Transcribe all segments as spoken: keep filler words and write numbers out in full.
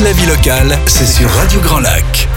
la vie locale, c'est sur Radio Grand Lac.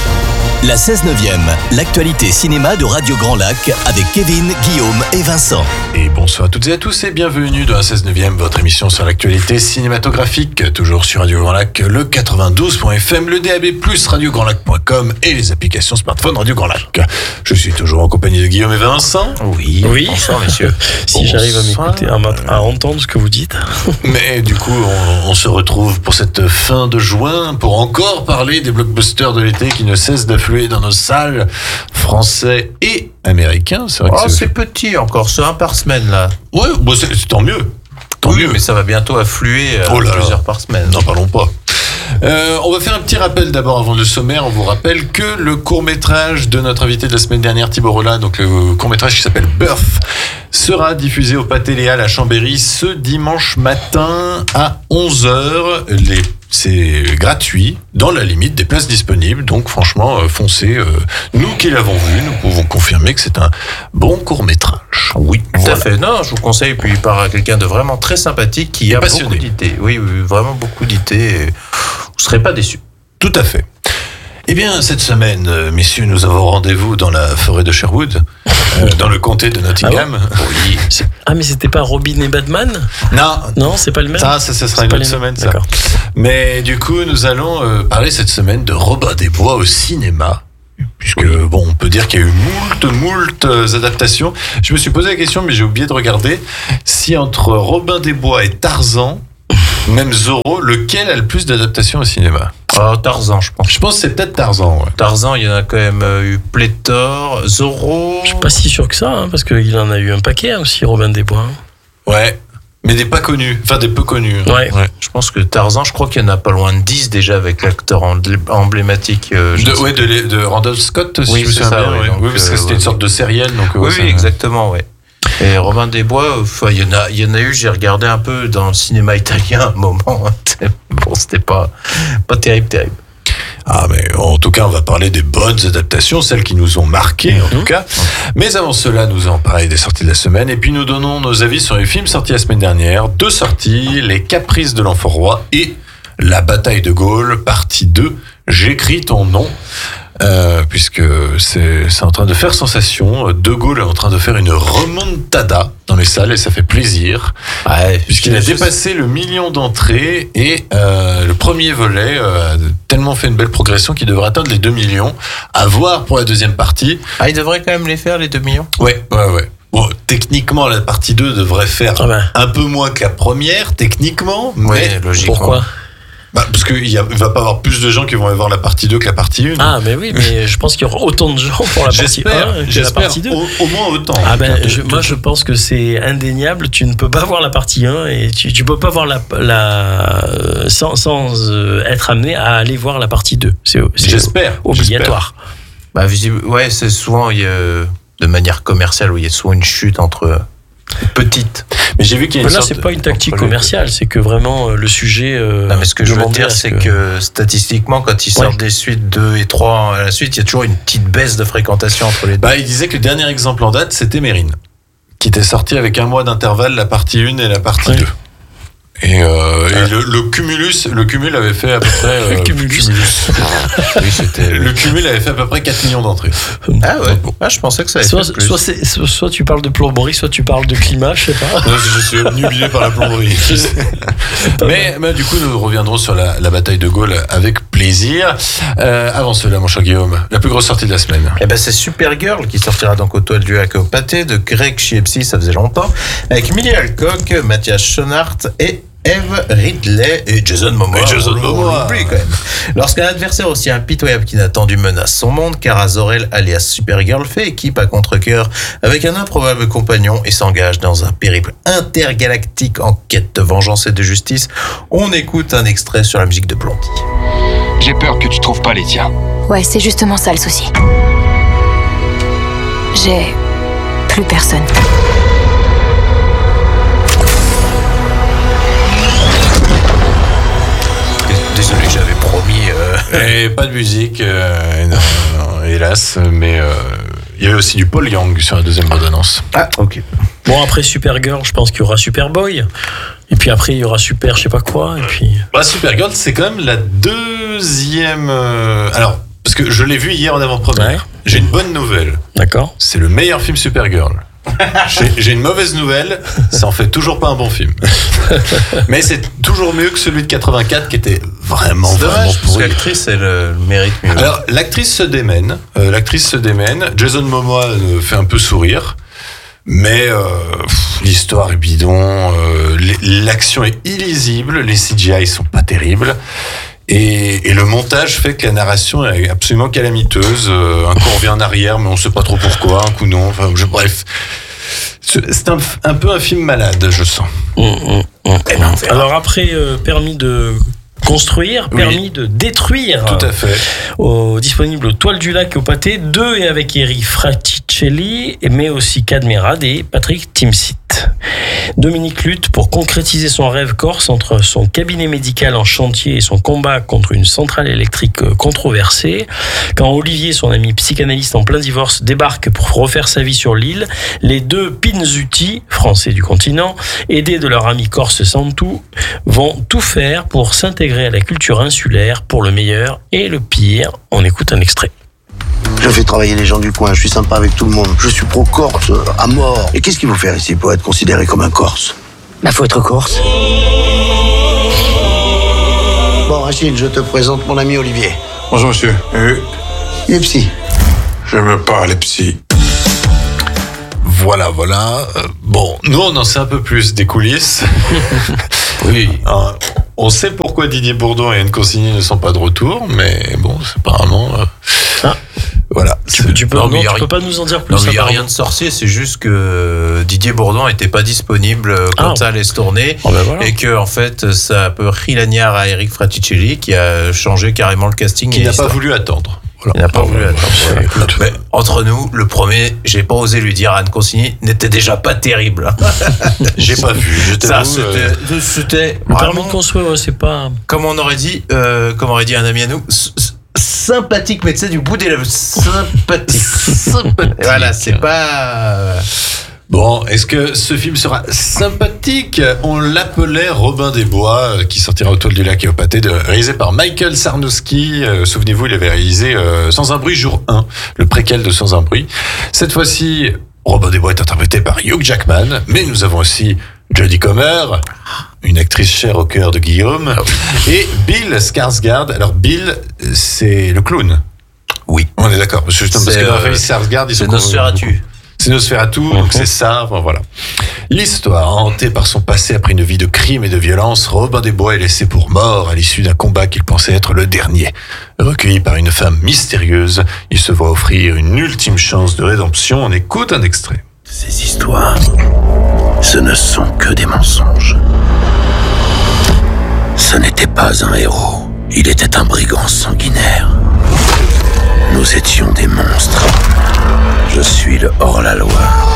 La seize neuvième, l'actualité cinéma de Radio Grand Lac avec Kevin, Guillaume et Vincent. Et bonsoir à toutes et à tous et bienvenue dans la seize neuvième, votre émission sur l'actualité cinématographique, toujours sur Radio Grand Lac, le quatre-vingt-douze point F M, le D A B plus, radio grand lac point com et les applications smartphone Radio Grand Lac. Je suis toujours en compagnie de Guillaume et Vincent. Oui, oui. Bonsoir messieurs. Si bonsoir. J'arrive à m'écouter, à, à entendre ce que vous dites. Mais du coup, on, on se retrouve pour cette fin de juin pour encore parler des blockbusters de l'été qui ne cessent d'affluer dans nos salles, français et américains. C'est vrai que oh, c'est... c'est petit encore, c'est un par semaine là. Ouais, bon, c'est, c'est tant mieux. Tant oui, mieux. Mais ça va bientôt affluer à oh plusieurs par semaine. N'en parlons pas. Euh, on va faire un petit rappel d'abord avant le sommaire. On vous rappelle que le court-métrage de notre invité de la semaine dernière, Thibaut Rollin, donc le court-métrage qui s'appelle Birth, sera diffusé au Pathé Léal à Chambéry ce dimanche matin à onze heures. Les C'est gratuit, dans la limite des places disponibles. Donc franchement, euh, foncez. Euh, nous qui l'avons vu, nous pouvons confirmer que c'est un bon court-métrage. Oui, tout voilà. à fait. Non, je vous conseille. Puis il part à quelqu'un de vraiment très sympathique qui et a passionné. Beaucoup d'idées. Oui, oui, vraiment beaucoup d'idées. Et vous ne serez pas déçus. Tout à fait. Eh bien, cette semaine, euh, messieurs, nous avons rendez-vous dans la forêt de Sherwood, euh, dans le comté de Nottingham. Ah, oui. C'est... ah mais c'était pas Robin et Batman ? Non. Non, c'est pas le même ? Ça, ça, ça sera c'est une autre semaine, ça. D'accord. Mais du coup, nous allons euh, parler cette semaine de Robin des Bois au cinéma. Puisque, oui. bon, on peut dire qu'il y a eu moult, moult euh, adaptations. Je me suis posé la question, mais j'ai oublié de regarder si entre Robin des Bois et Tarzan, même Zorro, lequel a le plus d'adaptations au cinéma ? Oh, Tarzan, je pense. Je pense que c'est peut-être Tarzan. Ouais. Tarzan, il y en a quand même eu pléthore. Zorro. Je suis pas si sûr que ça, hein, parce qu'il en a eu un paquet hein, aussi, Robin des Bois. Ouais, mais des pas connus, enfin des peu connus. Ouais. ouais. Je pense que Tarzan, je crois qu'il y en a pas loin de dix déjà avec l'acteur emblématique. Euh, de, ouais, de, de Randolph Scott, si oui, je me souviens ça, bien. Oui, ouais. donc, oui, parce que c'était euh, une sorte de sériel. Donc, oui, ouais, oui, exactement, ouais. Et Robin des Bois, enfin, il y en a, il y en a eu. J'ai regardé un peu dans le cinéma italien à un moment. Bon, c'était pas, pas terrible, terrible. Ah, mais en tout cas, on va parler des bonnes adaptations, celles qui nous ont marqués, en mmh. tout cas. Mais avant cela, nous allons parler des sorties de la semaine. Et puis, nous donnons nos avis sur les films sortis la semaine dernière. Deux sorties, Les Caprices de l'Enfant Roi et La Bataille de Gaulle, partie deux. J'écris ton nom. Euh, puisque c'est, c'est en train de faire sensation. De Gaulle est en train de faire une remontada dans les salles et ça fait plaisir. Ouais, puisqu'il a dépassé le million d'entrées et euh, le premier volet euh, a tellement fait une belle progression qu'il devrait atteindre les deux millions. À voir pour la deuxième partie. Ah, il devrait quand même les faire, les deux millions ? Ouais, ouais, ouais. Bon, techniquement, la partie deux devrait faire ah ben. un peu moins que la première, techniquement. Ouais, mais logiquement. Pourquoi ? Bah, parce qu'il ne va pas avoir plus de gens qui vont aller voir la partie deux que la partie un. Ah, mais oui, mais je pense qu'il y aura autant de gens pour la partie un que la partie deux. Au, au moins autant. Ah ben, je, moi, je pense que c'est indéniable. Tu ne peux pas voir la partie un et tu ne peux pas voir la, la, sans, sans euh, être amené à aller voir la partie deux. C'est, c'est j'espère, obligatoire. J'espère. Bah, visible, ouais, c'est souvent, il y a, de manière commerciale, où il y a souvent une chute entre... petite. Mais j'ai vu qu'il y a une là, sorte c'est pas une tactique commerciale, c'est que vraiment euh, le sujet. Euh, non, mais ce que je veux dire, c'est que... que statistiquement, quand ils sortent ouais. des suites deux et trois à la suite, il y a toujours une petite baisse de fréquentation entre les deux. Bah, il disait que le dernier exemple en date, c'était Mérine, qui était sorti avec un mois d'intervalle, la partie un et la partie ouais. deux. Et, euh, euh. et le, le cumulus, le cumul avait fait à peu près. Euh, le cumulus. cumulus. oui, c'était. Le cumul avait fait à peu près quatre millions d'entrées. Ah ouais. Bon. Ah, je pensais que ça avait soit, fait plus. Soit, c'est, soit tu parles de plomberie, soit tu parles de climat, je sais pas. Non, je suis obnubilé par la plomberie. mais, mais du coup, nous reviendrons sur la, la bataille de Gaulle avec plaisir. Euh, avant cela, mon cher Guillaume, la plus grosse sortie de la semaine. Eh ben, c'est Supergirl qui sortira donc au Toile du Lac au Pâté de Greg Chiepsi, ça faisait longtemps, avec Millie Alcock, Mathias Schoenaert et Eve Ridley et Jason Momoa. Et Jason Momoa. Quand même. Lorsqu'un adversaire aussi impitoyable qu'inattendu menace son monde, Kara Zor-El alias Supergirl fait équipe à contre-cœur avec un improbable compagnon et s'engage dans un périple intergalactique en quête de vengeance et de justice. On écoute un extrait sur la musique de Blondie. J'ai peur que tu trouves pas les tiens. Ouais, c'est justement ça le souci. J'ai plus personne. Désolé, j'avais promis. Euh... Et pas de musique, euh, non, non, hélas, mais euh, il y avait aussi du Paul Young sur la deuxième bande-annonce. Ah, ok. Bon, après Supergirl, je pense qu'il y aura Superboy. Et puis après, il y aura Super, je sais pas quoi. Et puis. Bah, Supergirl, c'est quand même la deuxième. Euh... Alors, parce que je l'ai vu hier en avant-première. Ouais. J'ai une bonne nouvelle. D'accord. C'est le meilleur film Supergirl. j'ai, j'ai une mauvaise nouvelle, ça en fait toujours pas un bon film. Mais c'est toujours mieux que celui de quatre-vingt-quatre qui était vraiment, C'est vraiment dommage, parce pourri. que l'actrice, elle euh, le mérite mieux. Alors, l'actrice se démène. Euh, l'actrice se démène. Jason Momoa euh, fait un peu sourire. Mais euh, pff, l'histoire est bidon. Euh, l'action est illisible. Les C G I sont pas terribles. Et, et le montage fait que la narration est absolument calamiteuse. Euh, un coup on revient en arrière, mais on sait pas trop pourquoi. Un coup non. Enfin, je, bref. C'est un, un peu un film malade, je sens. Mmh, mmh, mmh. Alors après, euh, permis de construire, permis oui. de détruire. Tout à fait. Au, disponible aux Toiles du Lac et au Pâté, deux et avec Eric Fraticelli, mais aussi Cadmerade et Patrick Timsit. Dominique lutte pour concrétiser son rêve corse entre son cabinet médical en chantier et son combat contre une centrale électrique controversée. Quand Olivier, son ami psychanalyste en plein divorce, débarque pour refaire sa vie sur l'île, les deux Pinzuti, français du continent, aidés de leur ami corse Santou, vont tout faire pour s'intégrer à la culture insulaire pour le meilleur et le pire. On écoute un extrait. Je fais travailler les gens du coin, je suis sympa avec tout le monde. Je suis pro-corse, à mort. Et qu'est-ce qu'il faut faire ici pour être considéré comme un corse? Bah, faut être corse. Bon, Achille, je te présente mon ami Olivier. Bonjour, monsieur. Euh, Il est psy. J'aime pas les psys. Voilà, voilà. Euh, bon, nous, on en sait un peu plus des coulisses. Oui. Alors, on sait pourquoi Didier Bourdon et Anne Consigny ne sont pas de retour, mais bon, c'est apparemment... Euh, ah. Voilà. Tu, peux, tu, peux, non, non, tu peux pas nous en dire plus? Non, il n'y a rien de sorcier, c'est juste que Didier Bourdon n'était pas disponible quand ah. ça allait se tourner. Oh ben voilà. Et que, en fait, ça a un peu ri l'anière à Eric Fraticelli qui a changé carrément le casting. Qui n'a pas voulu attendre. Voilà. Il n'a pas oh, voulu ouais, attendre. Ouais, ouais. Mais entre nous, le premier, j'ai pas osé lui dire, Anne Consigny n'était déjà pas terrible. J'ai pas vu. Je ça, c'était, euh... c'était le permis de construire, c'est pas. Comme on aurait dit, euh, comme aurait dit un ami à nous. Sympathique, mais tu sais, du bout des lèvres. Sympathique. Sympathique. Voilà, c'est pas. Bon, est-ce que ce film sera sympathique? On l'appelait Robin des Bois, qui sortira aux Toiles du Lac et au Pâté, de, réalisé par Michael Sarnowski. Euh, souvenez-vous, il avait réalisé euh, Sans un bruit jour un, le préquel de Sans un bruit. Cette fois-ci, Robin des Bois est interprété par Hugh Jackman, mais nous avons aussi Jodie Comer, une actrice chère au cœur de Guillaume, et Bill Skarsgård. Alors Bill, c'est le clown. Oui. On est d'accord, parce que, justement, parce que dans la famille Skarsgård, ils c'est sont... Nosferatu. C'est Nosferatu, mm-hmm. donc c'est ça, enfin, voilà. L'histoire, hantée par son passé après une vie de crime et de violence, Robin des Bois est laissé pour mort à l'issue d'un combat qu'il pensait être le dernier. Recueilli par une femme mystérieuse, il se voit offrir une ultime chance de rédemption. On écoute un extrait. Ces histoires, ce ne sont que des mensonges. Ce n'était pas un héros, il était un brigand sanguinaire. Nous étions des monstres. Je suis le hors-la-loi.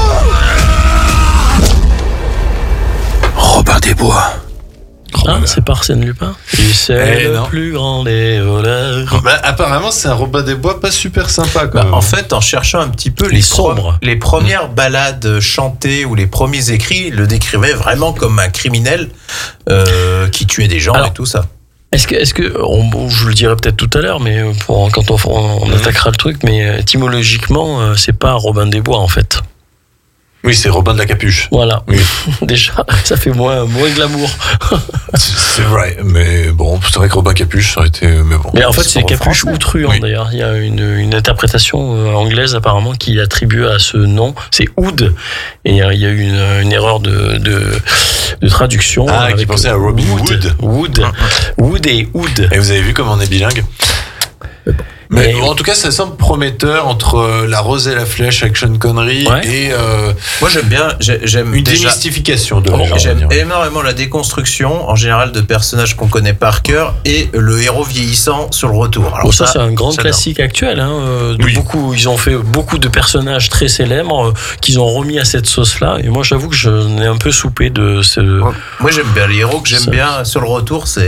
Robin des Bois. Ah, c'est par Arsène Lupin. Et c'est eh le non. plus grand des voleurs. Bah, apparemment, c'est un Robin des Bois pas super sympa. Quand bah, même. En fait, en cherchant un petit peu les, sombres. les premières ballades chantées ou les premiers écrits, il le décrivait vraiment comme un criminel euh, qui tuait des gens. Alors, et tout ça. Est-ce que, est-ce que on, je le dirai peut-être tout à l'heure, mais pour, quand on, on mmh. attaquera le truc, mais étymologiquement, c'est pas Robin des Bois en fait. Oui, c'est Robin de la Capuche. Voilà. Oui. Déjà, ça fait moins, moins glamour. C'est vrai, mais bon, c'est vrai que Robin Capuche, ça aurait été. Mais bon. Mais en fait, c'est Capuche ou Truand oui. d'ailleurs. Il y a une, une interprétation anglaise apparemment qui attribue à ce nom. C'est Oud. Et il y a eu une, une erreur de, de, de traduction. Ah, qui pensait à Robin Wood. Wood. Wood et Oud. Et vous avez vu comment on est bilingue? Mais bon, en tout cas, ça semble prometteur entre La Rose et la Flèche avec Sean Connery ouais. et euh, moi j'aime bien, j'aime une déjà, démystification de oh, genre. J'aime énormément la déconstruction en général de personnages qu'on connaît par cœur et le héros vieillissant sur le retour. Alors bon, ça, ça c'est un grand classique actuel. Hein, de oui. beaucoup, ils ont fait beaucoup de personnages très célèbres euh, qu'ils ont remis à cette sauce-là. Et moi, j'avoue que je n'ai un peu soupé de ce. Moi, j'aime bien les héros que j'aime ça. bien sur le retour, c'est.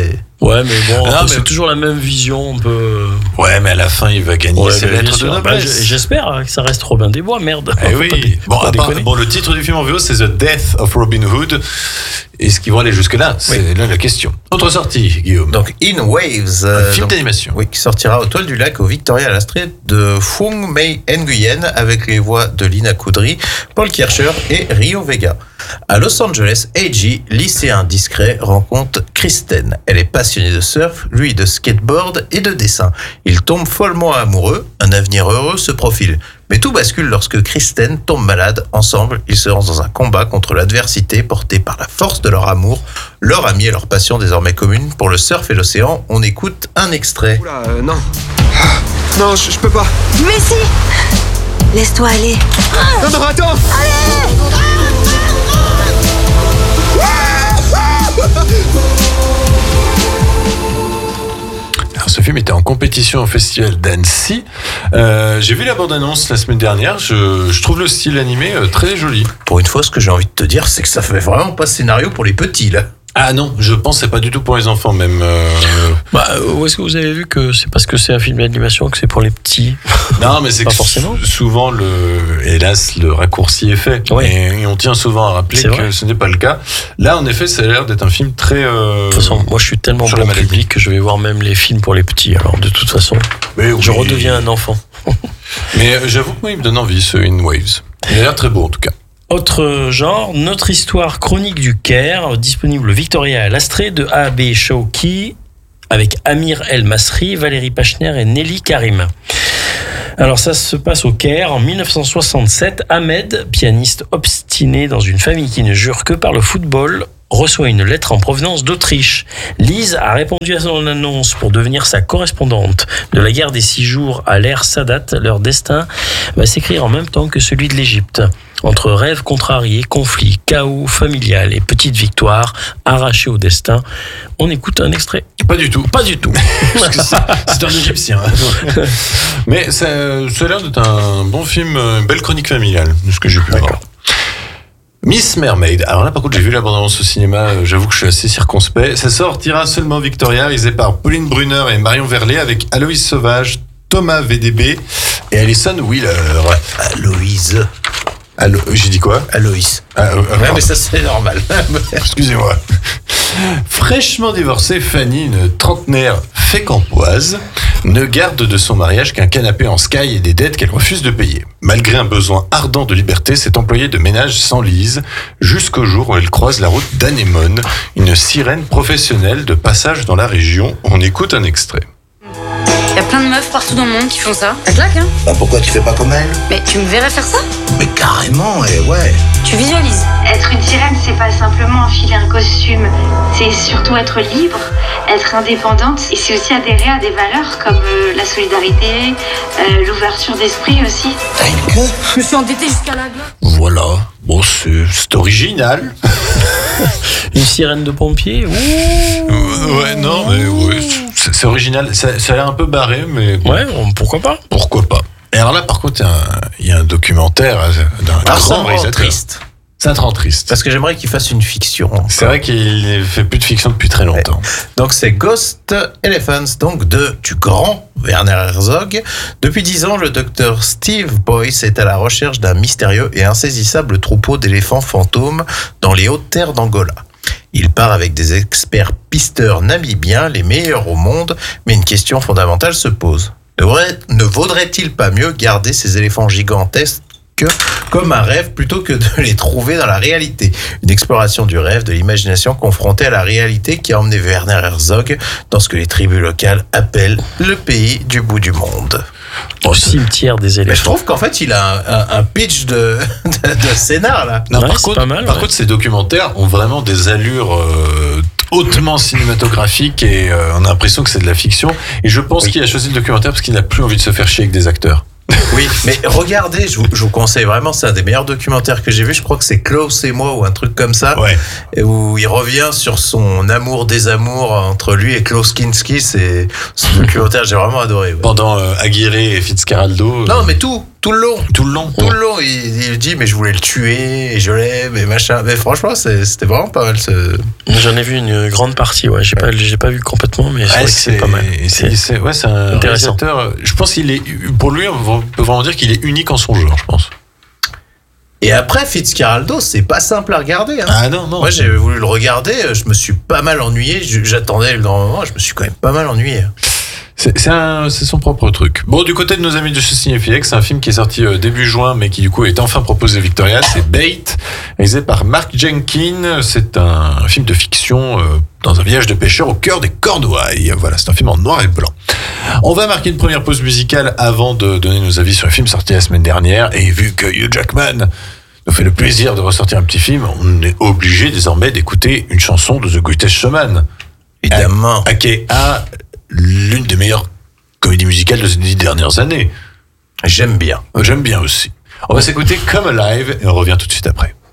Ouais, mais bon, Non, c'est mais- toujours la même vision. On peut. Ouais, mais à la fin, il va gagner Ouais, ses mais bien lettres de sûr. Bah, noblesse. j- J'espère que ça reste Robin des Bois, merde. Eh Faut oui. pas dé- Bon, faut pas à part- déconner. bon, le titre du film en V O, c'est The Death of Robin Hood. Est-ce qu'ils vont aller jusque-là? C'est là la question. Autre sortie, Guillaume. Donc In Waves, Un euh, film donc- d'animation. oui, qui sortira au Toile du Lac au Victoria à la Street de Fung Mei Nguyen avec les voix de Lina Koudry, Paul Kircher et Rio Vega. À Los Angeles, Eiji, lycéen discret, rencontre Kristen. Elle est passionnée de surf, lui de skateboard et de dessin. Ils tombent follement amoureux, un avenir heureux se profile. Mais tout bascule lorsque Kristen tombe malade. Ensemble, ils se lancent dans un combat contre l'adversité portée par la force de leur amour, leur amie et leur passion désormais commune pour le surf et l'océan. On écoute un extrait. Oula, euh, non. Non, je, je peux pas. Mais si. Laisse-toi aller. Non, non, attends. Alors, ce film était en compétition au festival d'Annecy. Euh, j'ai vu la bande-annonce la semaine dernière. Je, je trouve le style animé euh, très joli. Pour une fois, ce que j'ai envie de te dire, c'est que ça fait vraiment pas scénario pour les petits, là. Ah non, je pense que c'est pas du tout pour les enfants même. euh, Bah, où est-ce que vous avez vu que c'est parce que c'est un film d'animation que c'est pour les petits? Non, mais c'est Pas que forcément. sou- souvent, le, hélas, le raccourci est fait. Ouais. Et, et on tient souvent à rappeler C'est que vrai. ce n'est pas le cas. Là, en effet, ça a l'air d'être un film très. euh, De toute façon, moi je suis tellement sur la bon maladie. public que je vais voir même les films pour les petits. Alors de toute façon, Mais oui. je redeviens un enfant. Mais euh, j'avoue que moi, il me donne envie, ce In Waves. Il a l'air très beau, en tout cas. Autre genre, notre histoire chronique du Caire, disponible Victoria à l'Astrée de A B Shawki, avec Amir El Masri, Valérie Pachner et Nelly Karim. Alors ça se passe au Caire en mille neuf cent soixante-sept. Ahmed, pianiste obstiné dans une famille qui ne jure que par le football, reçoit une lettre en provenance d'Autriche. Lise a répondu à son annonce pour devenir sa correspondante de la guerre des six jours à l'ère Sadat. Leur destin va s'écrire en même temps que celui de l'Égypte. Entre rêves contrariés, conflits, chaos familial et petites victoires arrachées au destin, on écoute un extrait. Pas du tout. Pas du tout. Parce que c'est, c'est un Égyptien. Mais ça, ça a l'air d'être un bon film, une belle chronique familiale, de ce que j'ai pu voir. Miss Mermaid. Alors là, par contre, j'ai vu la bande-annonce au cinéma. euh, J'avoue que je suis assez circonspect. Ça sortira seulement Victoria, réalisé par Pauline Brunner et Marion Verlet, avec Aloïs Sauvage, Thomas V D B et Alison Wheeler. Aloïse. Allo... J'ai dit quoi? Aloïs. Ah, euh, Ouais, pardon. mais ça, c'est normal. Excusez-moi. Fraîchement divorcée, Fanny, une trentenaire fécampoise, ne garde de son mariage qu'un canapé en sky et des dettes qu'elle refuse de payer. Malgré un besoin ardent de liberté, cette employée de ménage s'enlise jusqu'au jour où elle croise la route d'Anémone, une sirène professionnelle de passage dans la région. On écoute un extrait. Il y a plein de meufs partout dans le monde qui font ça. Ça claque, hein? Bah pourquoi tu fais pas comme elle? Mais tu me verrais faire ça? Mais carrément, et ouais. Tu visualises. Être une sirène, c'est pas simplement enfiler un costume, c'est surtout être libre, être indépendante, et c'est aussi adhérer à des valeurs comme euh, la solidarité, euh, l'ouverture d'esprit aussi. T'as une queue? Je me suis endettée jusqu'à la glace. Voilà. Bon, c'est, c'est original. Une sirène de pompier. Ouh. Euh, ouais, non, mais ouais, c'est, c'est original. Ça, ça a l'air un peu barré, mais bon, Ouais, on- pourquoi pas? pourquoi pas. Et alors là, par contre, il y a un- il y, a un documentaire euh, d'un Alors, ça grand me rend réalisateur. triste. Ça te rend triste. Parce que j'aimerais qu'il fasse une fiction. C'est vrai qu'il fait plus de fiction depuis très longtemps. Donc c'est Ghost Elephants, donc de du grand Werner Herzog. Depuis dix ans, le docteur Steve Boyce est à la recherche d'un mystérieux et insaisissable troupeau d'éléphants fantômes dans les hautes terres d'Angola. Il part avec des experts pisteurs namibiens, les meilleurs au monde, mais une question fondamentale se pose. Ne vaudrait- ne vaudrait-il pas mieux garder ces éléphants gigantesques comme un rêve plutôt que de les trouver dans la réalité? Une exploration du rêve, de l'imagination confrontée à la réalité qui a emmené Werner Herzog dans ce que les tribus locales appellent le pays du bout du monde. Au cimetière des Mais je éléphants. trouve qu'en fait, il a un, un- un pitch de, de, de scénar là. Non, Ouais, par c'est contre, pas mal, par ouais. contre, ces documentaires ont vraiment des allures euh, hautement cinématographiques et euh, on a l'impression que c'est de la fiction. Et je pense Oui. qu'il a choisi le documentaire parce qu'il n'a plus envie de se faire chier avec des acteurs. Oui, mais regardez, je vous, je vous conseille vraiment, c'est un des meilleurs documentaires que j'ai vu. Je crois que c'est Klaus et moi ou un truc comme ça, Ouais. et où il revient sur son amour désamour entre lui et Klaus Kinski. C'est ce documentaire, j'ai vraiment adoré. Ouais. Pendant euh, Aguirre et Fitzcarraldo. euh, Non, mais tout, tout le long. Tout le long. Tout le long, il, il dit mais je voulais le tuer et je l'aime et machin. Mais franchement, c'est, c'était vraiment pas mal. Ce... J'en ai vu une grande partie. Ouais, j'ai pas, j'ai pas vu complètement, mais c'est Ouais, vrai que c'est c'est pas mal. C'est, c'est, ouais, c'est un intéressant. réalisateur. Je pense qu'il est, pour lui, on peut vraiment dire qu'il est unique en son genre, je pense. Et après, Fitzcarraldo, c'est pas simple à regarder. Hein. Ah non, non. Moi, j'ai voulu le regarder, je me suis pas mal ennuyé. J'attendais le grand moment, je me suis quand même pas mal ennuyé. C'est, c'est, un, c'est son propre truc. Bon, du côté de nos amis de chez Cinéphilex, c'est un film qui est sorti euh, début juin, mais qui du coup est enfin proposé Victoria. C'est Bait, réalisé par Mark Jenkins. C'est un film de fiction euh, dans un village de pêcheurs au cœur des Cornouailles. Voilà, c'est un film en noir et blanc. On va marquer une première pause musicale avant de donner nos avis sur le film sorti la semaine dernière. Et vu que Hugh Jackman nous fait le plaisir de ressortir un petit film, on est obligé désormais d'écouter une chanson de The Greatest Showman. Évidemment. Qui a l'une des meilleures comédies musicales de ces dix dernières années. J'aime bien. J'aime bien aussi. On va s'écouter Come Alive et on revient tout de suite après.